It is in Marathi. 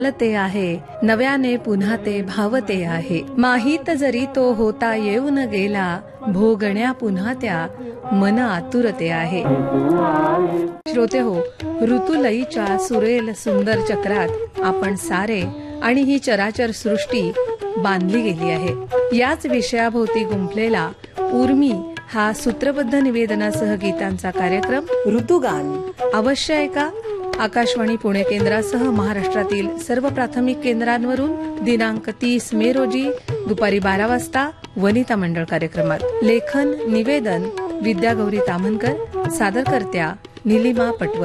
ते आहे नव्याने पुन्हा ते भावते आहे. माहीत जरी तो होता येऊन गेला, भोगण्या पुन्हा त्या मन आतुरते आहे. श्रोते हो, ऋतुलयीच्या सुरेल सुंदर चक्रात आपण सारे आणि ही चराचर सृष्टी बांधली गेली आहे. याच विषयाभोवती गुंफलेला उर्मी हा सूत्रबद्ध निवेदनासह गीतांचा कार्यक्रम ऋतुगान अवश्य ऐका. आकाशवाणी पुणे केंद्रासह महाराष्ट्रातील सर्व प्राथमिक केंद्रांवरून दिनांक 30 मे रोजी दुपारी 12 वाजता वनिता मंडळ कार्यक्रमात. लेखन निवेदन विद्यागौरी तामनकर, सादरकर्त्या निलिमा पटवर्धन.